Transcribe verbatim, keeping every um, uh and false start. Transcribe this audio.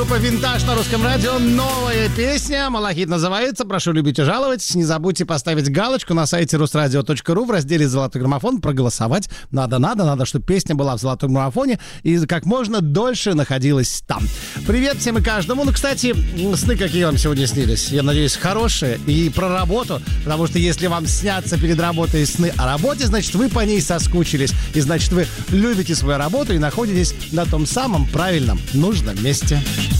Группа «Винтаж» на Русском радио. Новая песня. «Малахит» называется. Прошу любить и жаловать. Не забудьте поставить галочку на сайте русрадио точка ру в разделе «Золотой граммофон». Проголосовать. Надо, надо, надо, чтобы песня была в «Золотом граммофоне» и как можно дольше находилась там. Привет всем и каждому. Ну, кстати, сны какие вам сегодня снились? Я надеюсь, хорошие. И про работу. Потому что если вам снятся перед работой сны о работе, значит, вы по ней соскучились. И значит, вы любите свою работу и находитесь на том самом правильном, нужном месте.